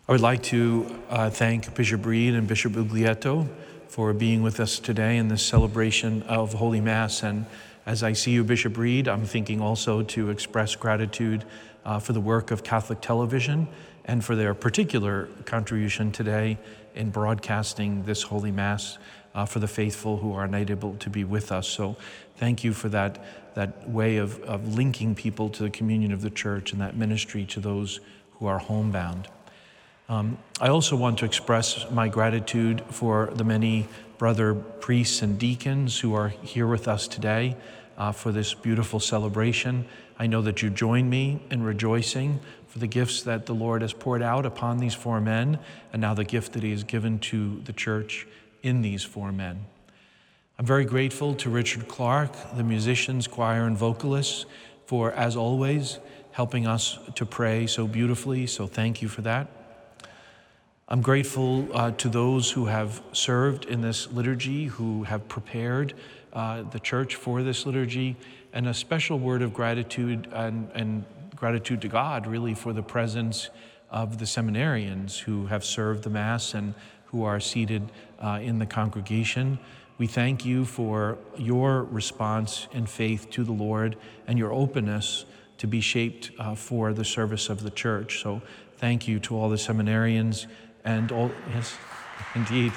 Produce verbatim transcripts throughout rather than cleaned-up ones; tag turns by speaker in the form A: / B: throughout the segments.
A: I would like to uh, thank Bishop Reed and Bishop Uglietto for being with us today in this celebration of Holy Mass. And as I see you, Bishop Reed, I'm thinking also to express gratitude uh, for the work of Catholic Television and for their particular contribution today in broadcasting this Holy Mass uh, for the faithful who are unable to be with us. So thank you for that, that way of, of linking people to the communion of the Church and that ministry to those who are homebound. Um, I also want to express my gratitude for the many brother priests and deacons who are here with us today uh, for this beautiful celebration. I know that you join me in rejoicing for the gifts that the Lord has poured out upon these four men, and now the gift that he has given to the Church in these four men. I'm very grateful to Richard Clark, the musicians, choir, and vocalists, for, as always, helping us to pray so beautifully, so thank you for that. I'm grateful uh, to those who have served in this liturgy, who have prepared uh, the church for this liturgy, and a special word of gratitude and, and gratitude to God, really, for the presence of the seminarians who have served the Mass and who are seated uh, in the congregation. We thank you for your response and faith to the Lord and your openness to be shaped uh, for the service of the church. So thank you to all the seminarians and all, yes, indeed.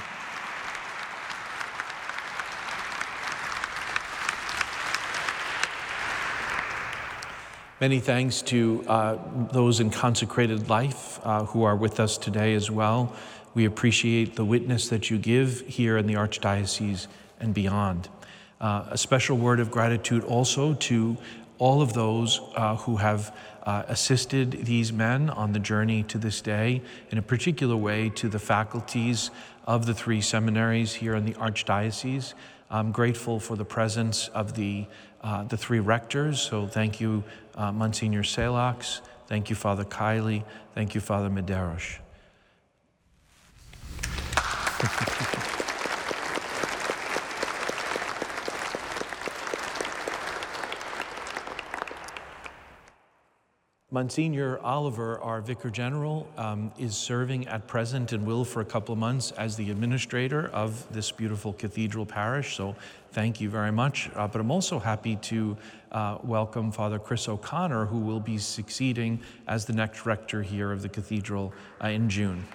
A: Many thanks to uh, those in consecrated life uh, who are with us today as well. We appreciate the witness that you give here in the Archdiocese and beyond. Uh, a special word of gratitude also to all of those uh, who have uh, assisted these men on the journey to this day, in a particular way to the faculties of the three seminaries here in the Archdiocese. I'm grateful for the presence of the, uh, the three rectors, so thank you, uh, Monsignor Selax, thank you, Father Kiley, thank you, Father Medeiros. Monsignor Oliver, our Vicar General, um, is serving at present and will for a couple of months as the administrator of this beautiful cathedral parish, so thank you very much. Uh, but I'm also happy to uh, welcome Father Chris O'Connor, who will be succeeding as the next rector here of the cathedral uh, in June.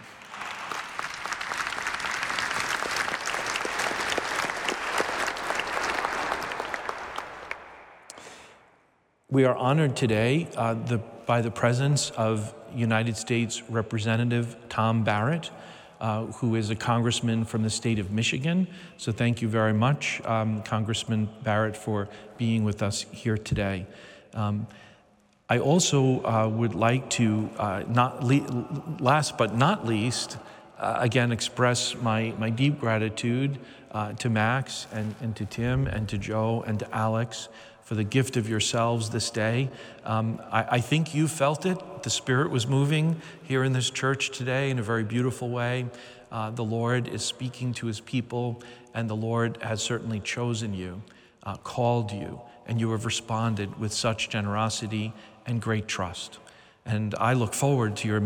A: We are honored today uh, the, by the presence of United States Representative Tom Barrett, uh, who is a congressman from the state of Michigan. So thank you very much, um, Congressman Barrett, for being with us here today. Um, I also uh, would like to, uh, not le- last but not least, uh, again express my, my deep gratitude uh, to Max and, and to Tim and to Joe and to Alex for the gift of yourselves this day. Um, I, I think you felt it. The Spirit was moving here in this church today in a very beautiful way. Uh, the Lord is speaking to his people, and the Lord has certainly chosen you, uh, called you, and you have responded with such generosity and great trust. And I look forward to your